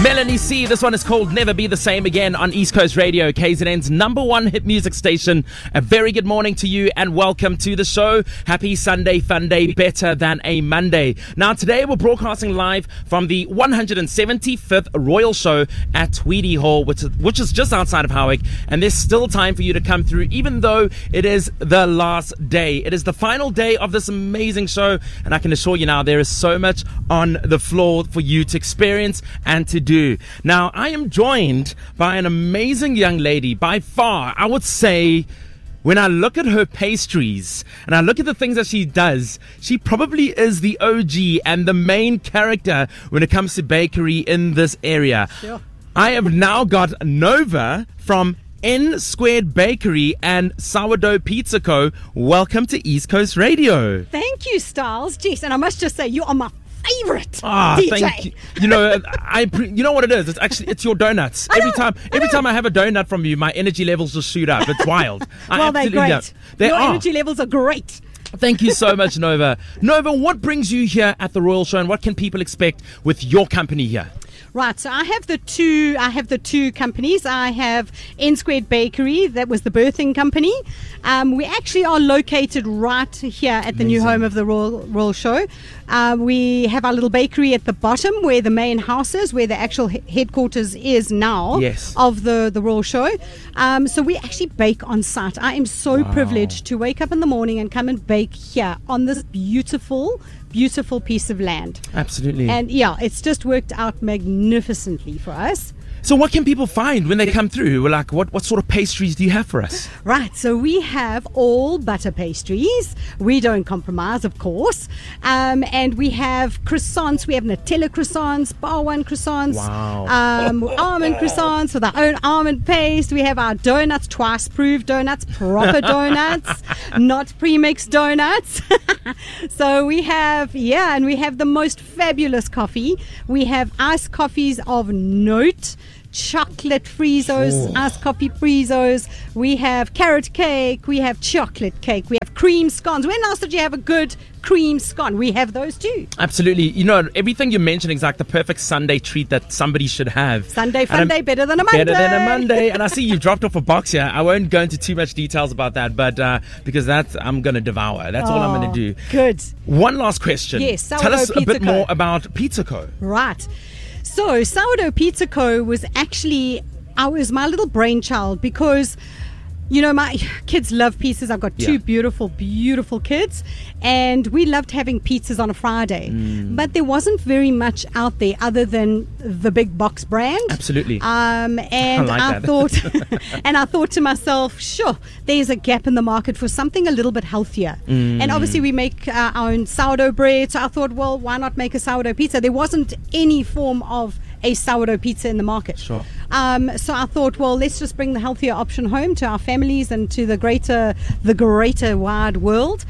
Melanie C. This one is called Never Be the Same Again on East Coast Radio, KZN's #1 hit music station. A very good morning to you and welcome to the show. Happy Sunday, fun day, better than a Monday. Now today we're broadcasting live from the 175th Royal Show at Tweedy Hall, which is just outside of Howick, and there's still time for you to come through even though it is the last day. It is the final day of this amazing show, and I can assure you now there is so much on the floor for you to experience and to do. Now, I am joined by an amazing young lady. By far, I would say, when I look at her pastries and I look at the things that she does, she probably is the OG and the main character when it comes to bakery in this area. Sure. I have now got Nova from N Squared Bakery and Sourdough Pizza Co. Welcome to East Coast Radio. Thank you, Styles. Jeez, and I must just say, you are my favorite DJ. Thank you. You know, you know what it is? It's your donuts. Every time I have a donut from you, my energy levels just shoot up. It's wild. Well, they're great. Your energy levels are great. Thank you so much, Nova. Nova, what brings you here at the Royal Show, and what can people expect with your company here? Right, so I have the two companies. I have N Squared Bakery, that was the birthing company. We actually are located right here at the new home of the Royal Show. We have our little bakery at the bottom where the main house is, where the actual headquarters is now of the Royal Show. So we actually bake on site. I am so privileged to wake up in the morning and come and bake here on this beautiful piece of land. Absolutely. And yeah, it's just worked out magnificently for us. So what can people find when they come through? Like, what sort of pastries do you have for us? Right, so we have all butter pastries. We don't compromise, of course. And we have croissants. We have Nutella croissants, bar one croissants, almond croissants with our own almond paste. We have our donuts, twice proved donuts, proper donuts, not pre-mixed donuts. So we have, and we have the most fabulous coffee. We have iced coffees of note, chocolate frizzos, iced coffee frizzos. We have carrot cake. We have chocolate cake. We have cream scones. When else did you have a good cream scone? We have those too. Absolutely. You know, everything you're mentioning is like the perfect Sunday treat that somebody should have. Sunday fun day, better than a Monday. Better than a Monday. And I see you dropped off a box here. I won't go into too much details about that, but because I'm going to devour. That's all I'm going to do. Good. One last question. Yes, tell us a bit more about Pizza Co. Right. So Sourdough Pizza Co. was actually my little brainchild because, you know, my kids love pizzas. I've got two beautiful kids, and we loved having pizzas on a Friday. But there wasn't very much out there other than the big box brand. Absolutely. And I thought to myself, sure, there's a gap in the market for something a little bit healthier. And obviously we make our own sourdough bread. So I thought, well, why not make a sourdough pizza? There wasn't any form of a sourdough pizza in the market. Sure. So I thought, well, let's just bring the healthier option home to our families and to the greater wide world.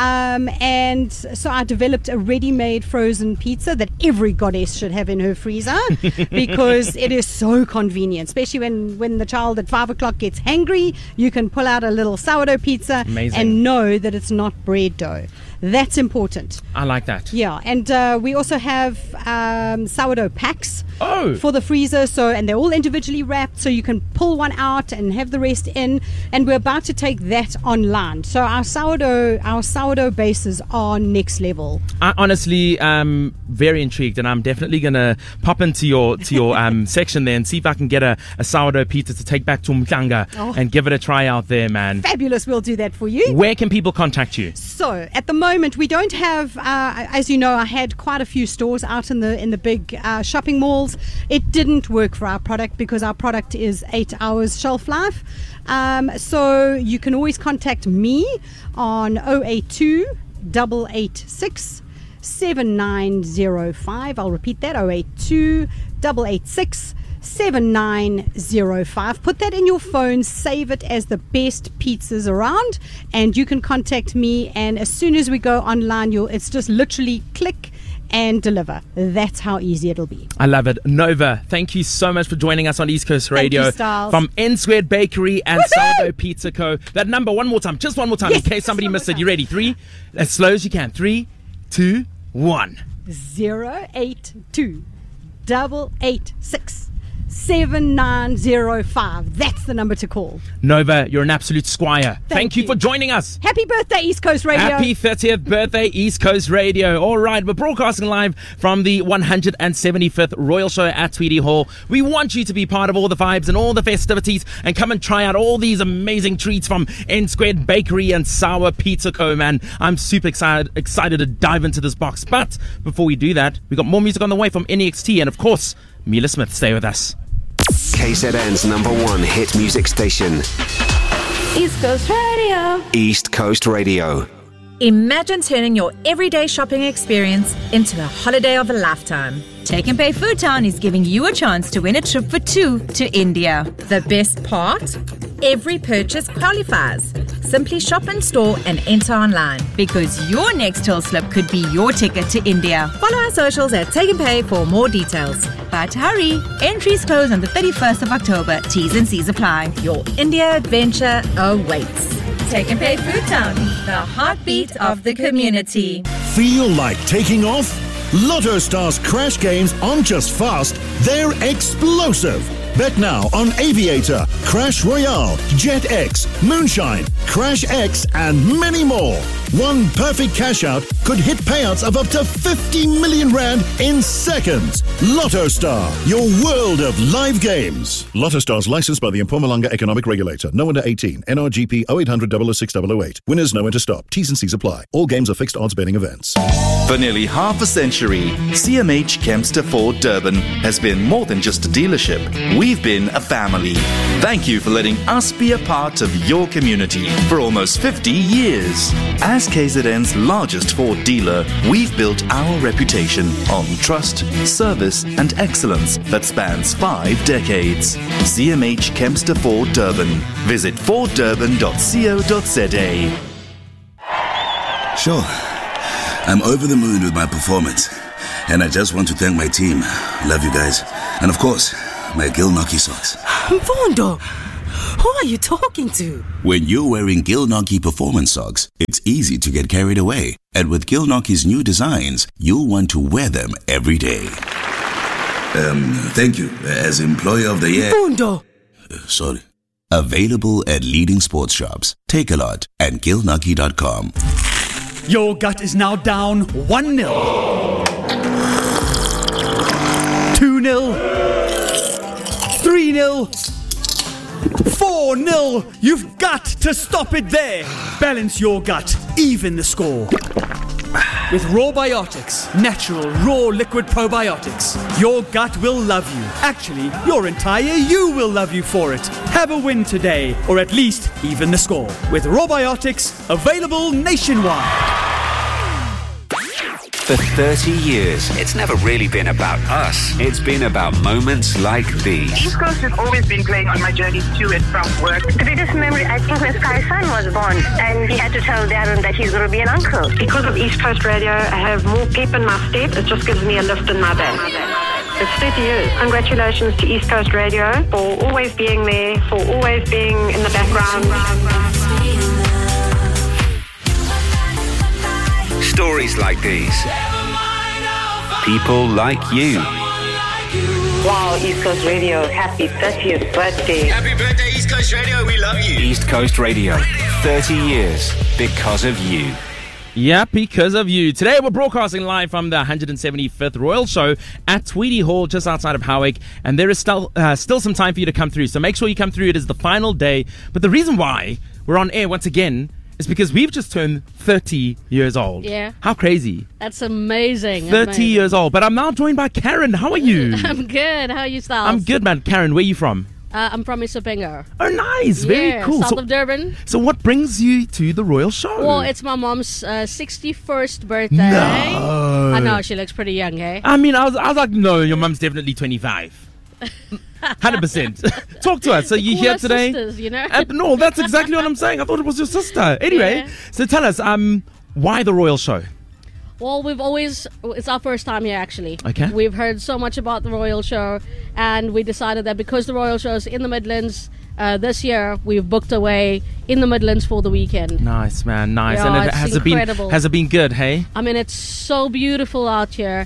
And so I developed a ready-made frozen pizza that every goddess should have in her freezer because it is so convenient, especially when the child at 5 o'clock gets hangry. You can pull out a little sourdough pizza and know that it's not bread dough. That's important. I like that. Yeah, and we also have sourdough packs for the freezer. And they're all individually wrapped, so you can pull one out and have the rest in. And we're about to take that online. So our sourdough bases are next level. I honestly am very intrigued, and I'm definitely gonna pop into your section there and see if I can get a sourdough pizza to take back to Mhlanga and give it a try out there, man. Fabulous, we'll do that for you. Where can people contact you? So at the moment we don't have, as you know, I had quite a few stores out in the big shopping malls. It didn't work for our product because our product is 8 hours shelf life. So you can always contact me on 082 886 7905. I'll repeat that, 082 886 7905. Put that in your phone, save it as the best pizzas around, and you can contact me, and as soon as we go online, it's just literally click and deliver. That's how easy it'll be. I love it. Nova, thank you so much for joining us on East Coast Radio. Thank you, Styles. From N Squared Bakery and Sourdough Pizza Co. That number one more time, just one more time, in case somebody missed it. You ready? 3, as slow as you can. 3, 2, 1. 082 886 7905. That's the number to call. Nova, you're an absolute squire. Thank you for joining us. Happy birthday, East Coast Radio. Happy 30th birthday, East Coast Radio. All right, we're broadcasting live from the 175th Royal Show at Tweedy Hall. We want you to be part of all the vibes and all the festivities and come and try out all these amazing treats from N Squared Bakery and Sour Pizza Co, man. I'm super excited to dive into this box. But before we do that, we got more music on the way from NEXT and, of course, Mila Smith. Stay with us. KZN's #1 hit music station. East Coast Radio. East Coast Radio. Imagine turning your everyday shopping experience into a holiday of a lifetime. Take and Pay Food Town is giving you a chance to win a trip for 2 to India. The best part? Every purchase qualifies. Simply shop in store and enter online. Because your next till slip could be your ticket to India. Follow our socials at Take and Pay for more details. But hurry, entries close on the 31st of October. T's and C's apply. Your India adventure awaits. Take and Pay Food Town, the heartbeat of the community. Feel like taking off? Lotto Stars Crash Games aren't just fast, they're explosive. Bet now on Aviator, Crash Royale, Jet X, Moonshine, Crash X, and many more. One perfect cash out could hit payouts of up to 50 million rand in seconds. Lotto Star, your world of live games. Lotto Stars licensed by the Mpumalanga Economic Regulator. No under 18. NRGP 0800 006 008. Winners know when to stop. T's and C's apply. All games are fixed odds betting events. For nearly half a century, CMH Kempster Ford Durban has been more than just a dealership. We've been a family. Thank you for letting us be a part of your community for almost 50 years. As KZN's largest Ford dealer, we've built our reputation on trust, service, and excellence that spans 5 decades. CMH Kempster Ford Durban. Visit forddurban.co.za. Sure, I'm over the moon with my performance, and I just want to thank my team. Love you guys. And of course, my Gilnockie socks. Mfundo, who are you talking to? When you're wearing Gilnockie performance socks, it's easy to get carried away. And with Gilnockie's new designs, you'll want to wear them every day. Thank you. As Employee of the Year... Mfundo! Sorry. Available at leading sports shops, Takealot, and Gilnockie.com. Your gut is now down 1-0. 2-0. 3-0. 4-0. You've got to stop it there. Balance your gut. Even the score. With Rawbiotics, natural, raw liquid probiotics, your gut will love you. Actually, your entire you will love you for it. Have a win today, or at least even the score. With Rawbiotics, available nationwide. For 30 years, it's never really been about us. It's been about moments like these. East Coast has always been playing on my journey to and from work. The biggest memory, I think, when Sky's son was born, and he had to tell Darren that he's going to be an uncle. Because of East Coast Radio, I have more pep in my step. It just gives me a lift in my back. It's 30 years. Congratulations to East Coast Radio for always being there, for always being in the background. Stories like these. People like you. Wow, East Coast Radio, happy 30th birthday. Happy birthday, East Coast Radio. We love you. East Coast Radio, 30 years because of you. Yeah, because of you. Today we're broadcasting live from the 175th Royal Show at Tweedy Hall, just outside of Howick, and there is still some time for you to come through. So make sure you come through. It is the final day. But the reason why we're on air once again is because we've just turned 30 years old. Yeah. How crazy. That's amazing. 30 years old. But I'm now joined by Karen. How are you? I'm good. How are you, Styles? I'm good, man. Karen, where are you from? I'm from Isopingo. Oh, nice. Very cool. South of Durban. So what brings you to the Royal Show? Well, it's my mom's 61st birthday. No. I know, she looks pretty young, eh? I mean, I was like, no, your mom's definitely 25. 100%. Talk to us. So you here today? Sisters, you know? No, that's exactly what I'm saying. I thought it was your sister. Anyway, So tell us, why the Royal Show? Well, it's our first time here, actually. Okay. We've heard so much about the Royal Show, and we decided that because the Royal Show is in the Midlands, this year we've booked away in the Midlands for the weekend. Nice, man. Nice. Yeah, and has it been good, hey? I mean, it's so beautiful out here.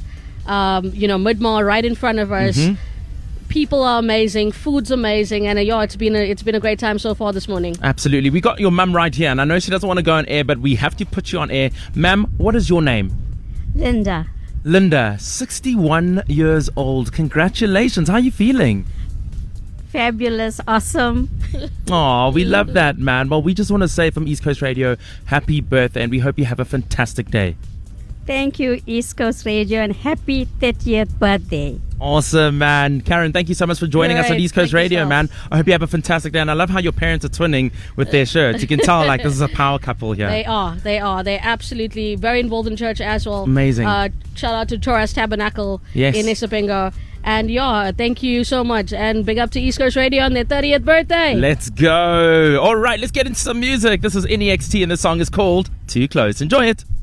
Mid-Mall right in front of us. Mm-hmm. People are amazing, food's amazing, and it's been a great time so far this morning. Absolutely. We got your mum right here, and I know she doesn't want to go on air, but we have to put you on air. Ma'am, what is your name? Linda. Linda, 61 years old. Congratulations. How are you feeling? Fabulous, awesome. Oh, we love that, man. Well, we just want to say from East Coast Radio, happy birthday, and we hope you have a fantastic day. Thank you, East Coast Radio, and happy 30th birthday. Awesome, man. Karen, thank you so much for joining us on East Coast Radio, yourself. man. I hope you have a fantastic day. And I love how your parents are twinning with their shirts. You can tell, this is a power couple here. They are. They're absolutely very involved in church as well. Amazing. Shout out to Torres Tabernacle Yes. in Isipingo. And thank you so much. And big up to East Coast Radio on their 30th birthday. Let's go. All right, let's get into some music. This is NEXT and the song is called Too Close. Enjoy it.